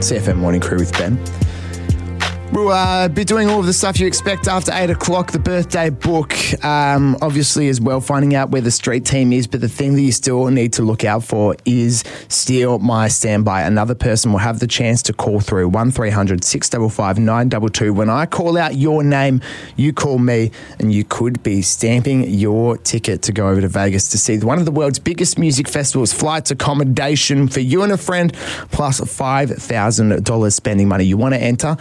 CFM Morning Crew with Ben. We'll be doing all of the stuff you expect after 8 o'clock. The birthday book, obviously, as well, finding out where the street team is. But the thing that you still need to look out for is Steal My Standby. Another person will have the chance to call through 1300 655 922. When I call out your name, you call me, and you could be stamping your ticket to go over to Vegas to see one of the world's biggest music festivals, flights, accommodation for you and a friend, plus $5,000 spending money. You want to enter?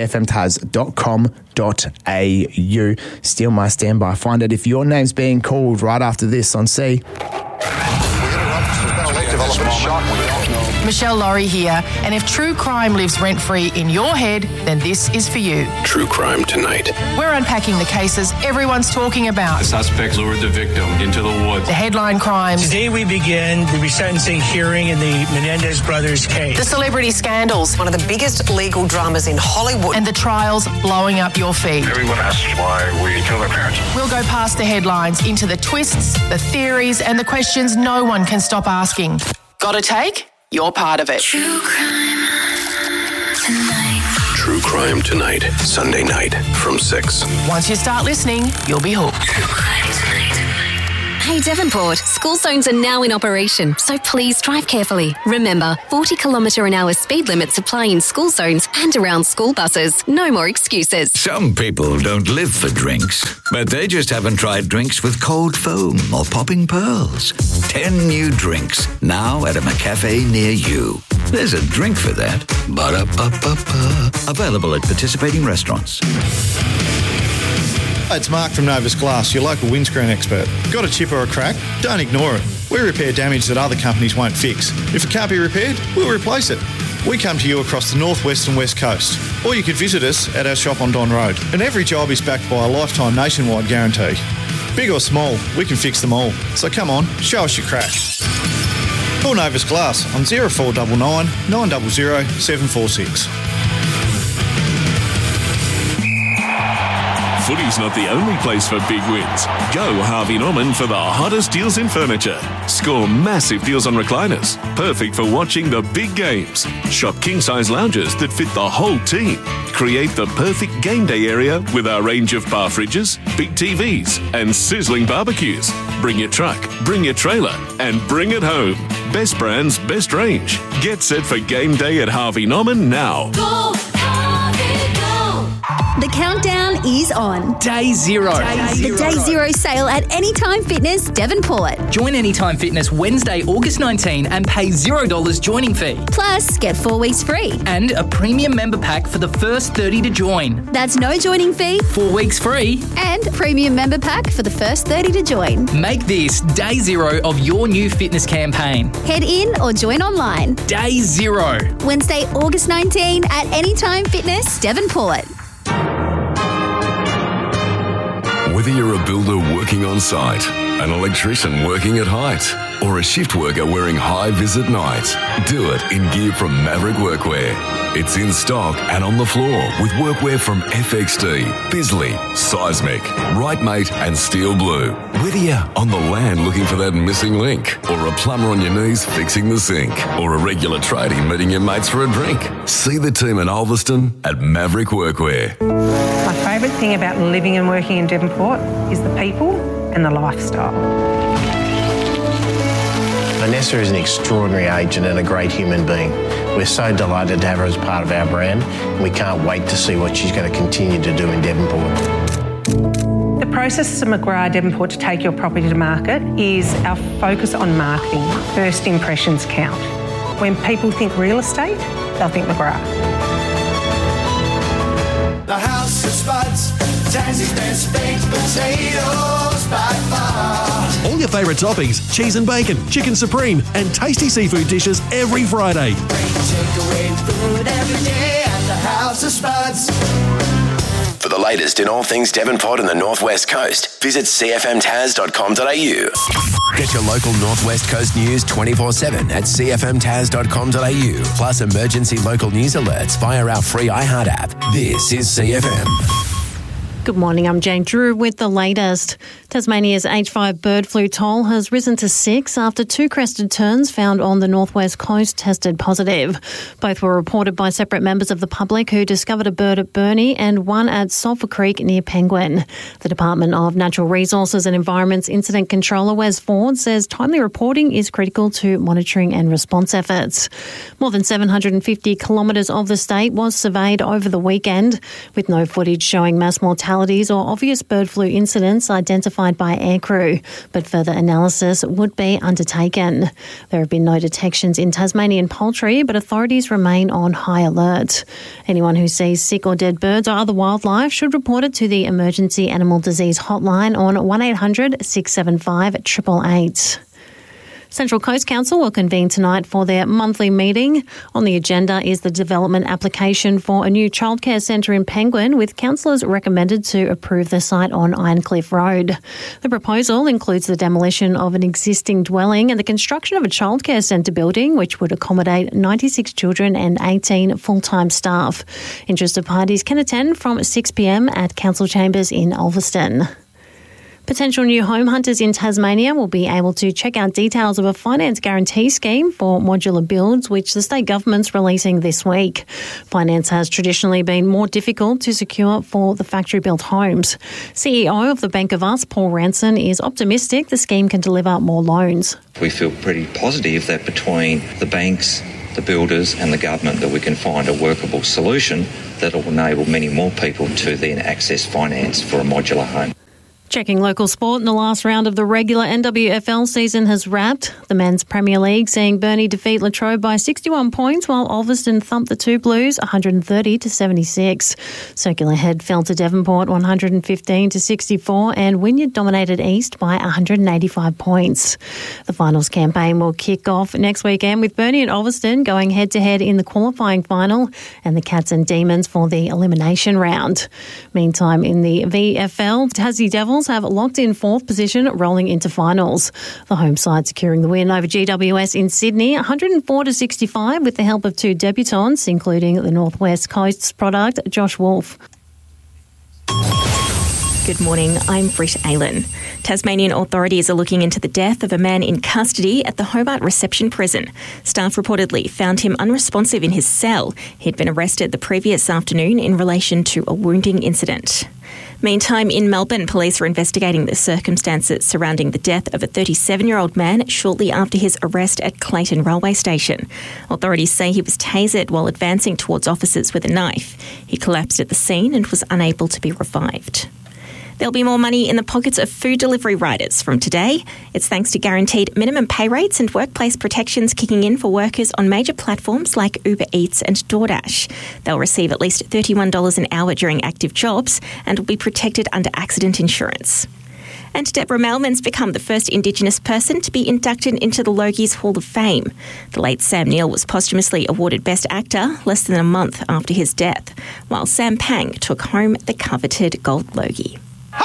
cfmtaz.com.au. Steal My Standby. Find out if your name's being called right after this on C. Michelle Laurie here, and if true crime lives rent-free in your head, then this is for you. True Crime Tonight. We're unpacking the cases everyone's talking about. The suspect lured the victim into the woods. The headline crimes. Today we begin the resentencing hearing in the Menendez brothers case. The celebrity scandals. One of the biggest legal dramas in Hollywood. And the trials blowing up your feed. Everyone asks why we kill their parents. We'll go past the headlines into the twists, the theories, and the questions no one can stop asking. Got a take? You're part of it. True Crime Tonight. True Crime Tonight, Sunday night from 6. Once you start listening, you'll be hooked. True Crime Tonight. Hey Devonport, school zones are now in operation, so please drive carefully. Remember, 40km/h speed limits apply in school zones and around school buses. No more excuses. Some people don't live for drinks, but they just haven't tried drinks with cold foam or popping pearls. 10 new drinks, now at a McCafe near you. There's a drink for that. Ba-da-ba-ba-ba. Available at participating restaurants. It's Mark from Novus Glass, your local windscreen expert. Got a chip or a crack? Don't ignore it. We repair damage that other companies won't fix. If it can't be repaired, we'll replace it. We come to you across the northwest and west coast. Or you could visit us at our shop on Don Road. And every job is backed by a lifetime nationwide guarantee. Big or small, we can fix them all. So come on, show us your crack. Call Novus Glass on 0499 900 746. Footy's not the only place for big wins. Go Harvey Norman for the hottest deals in furniture. Score massive deals on recliners, perfect for watching the big games. Shop king-size lounges that fit the whole team. Create the perfect game day area with our range of bar fridges, big TVs, and sizzling barbecues. Bring your truck, bring your trailer, and bring it home. Best brands, best range. Get set for game day at Harvey Norman now. Go, Harvey, go. The countdown is on. Day zero. The Day Zero sale at Anytime Fitness Devonport. Join Anytime Fitness Wednesday, August 19 and pay $0 joining fee. Plus, get 4 weeks free. And a premium member pack for the first 30 to join. That's no joining fee. 4 weeks free. And premium member pack for the first 30 to join. Make this Day Zero of your new fitness campaign. Head in or join online. Day Zero. Wednesday, August 19 at Anytime Fitness Devonport. Whether you're a builder working on site, an electrician working at height, or a shift worker wearing high-vis at night, do it in gear from Maverick Workwear. It's in stock and on the floor with workwear from FXD, Bisley, Seismic, Rightmate and Steel Blue. Whether you're on the land looking for that missing link, or a plumber on your knees fixing the sink, or a regular tradie meeting your mates for a drink, see the team in Ulverston at Maverick Workwear. My favourite thing about living and working in Devonport is the people and the lifestyle. Vanessa is an extraordinary agent and a great human being. We're so delighted to have her as part of our brand, and we can't wait to see what she's going to continue to do in Devonport. The process of McGrath Devonport to take your property to market is our focus on marketing. First impressions count. When people think real estate, they'll think McGrath. The House of Spuds, Tansie's best baked potatoes by far. All your favourite toppings, cheese and bacon, chicken supreme, and tasty seafood dishes every Friday. Great takeaway food every day at the House of Spuds. For the latest in all things Devonport and the North West Coast, visit cfmtaz.com.au. Get your local North West Coast news 24/7 at cfmtaz.com.au. Plus emergency local news alerts via our free iHeart app. This is CFM. Good morning, I'm Jane Drew with the latest. Tasmania's H5 bird flu toll has risen to 6 after 2 crested terns found on the northwest coast tested positive. Both were reported by separate members of the public who discovered a bird at Burnie and one at Sulphur Creek near Penguin. The Department of Natural Resources and Environment's Incident Controller Wes Ford says timely reporting is critical to monitoring and response efforts. More than 750 kilometres of the state was surveyed over the weekend, with no footage showing mass mortality or obvious bird flu incidents identified by aircrew, but further analysis would be undertaken. There have been no detections in Tasmanian poultry, but authorities remain on high alert. Anyone who sees sick or dead birds or other wildlife should report it to the Emergency Animal Disease Hotline on 1800 675 888. Central Coast Council will convene tonight for their monthly meeting. On the agenda is the development application for a new childcare centre in Penguin, with councillors recommended to approve the site on Ironcliff Road. The proposal includes the demolition of an existing dwelling and the construction of a childcare centre building, which would accommodate 96 children and 18 full-time staff. Interested parties can attend from 6 p.m. at Council Chambers in Ulverston. Potential new home hunters in Tasmania will be able to check out details of a finance guarantee scheme for modular builds, which the state government's releasing this week. Finance has traditionally been more difficult to secure for the factory-built homes. CEO of the Bank of Us, Paul Ranson, is optimistic the scheme can deliver more loans. We feel pretty positive that between the banks, the builders and the government that we can find a workable solution that will enable many more people to then access finance for a modular home. Checking local sport, in the last round of the regular NWFL season has wrapped. The Men's Premier League seeing Burnie defeat Latrobe by 61 points, while Ulverston thumped the Two Blues 130-76. Circular Head fell to Devonport 115-64, and Wynyard dominated East by 185 points. The finals campaign will kick off next weekend with Burnie and Ulverston going head-to-head in the qualifying final, and the Cats and Demons for the elimination round. Meantime, in the VFL, Tassie Devils have locked in 4th position, rolling into finals. The home side securing the win over GWS in Sydney, 104-65, with the help of 2 debutants, including the North West Coast's product, Josh Wolf. Good morning, I'm Britt Aylen. Tasmanian authorities are looking into the death of a man in custody at the Hobart Reception Prison. Staff reportedly found him unresponsive in his cell. He'd been arrested the previous afternoon in relation to a wounding incident. Meantime, in Melbourne, police are investigating the circumstances surrounding the death of a 37-year-old man shortly after his arrest at Clayton Railway Station. Authorities say he was tasered while advancing towards officers with a knife. He collapsed at the scene and was unable to be revived. There'll be more money in the pockets of food delivery riders from today. It's thanks to guaranteed minimum pay rates and workplace protections kicking in for workers on major platforms like Uber Eats and DoorDash. They'll receive at least $31 an hour during active jobs and will be protected under accident insurance. And Deborah Melman's become the first Indigenous person to be inducted into the Logies Hall of Fame. The late Sam Neill was posthumously awarded Best Actor less than a month after his death, while Sam Pang took home the coveted Gold Logie.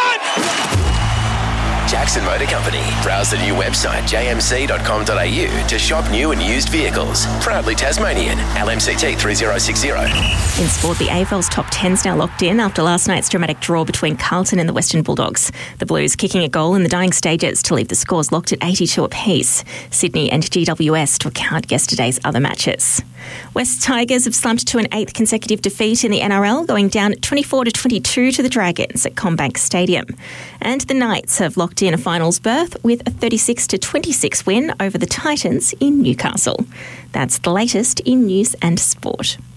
Jackson Motor Company. Browse the new website jmc.com.au to shop new and used vehicles. Proudly Tasmanian. LMCT 3060. In sport, the AFL's top 10's now locked in after last night's dramatic draw between Carlton and the Western Bulldogs. The Blues kicking a goal in the dying stages to leave the scores locked at 82 apiece. Sydney and GWS took out yesterday's other matches. West Tigers have slumped to an 8th consecutive defeat in the NRL, going down 24-22 to the Dragons at CommBank Stadium. And the Knights have locked in a finals berth with a 36-26 win over the Titans in Newcastle. That's the latest in news and sport.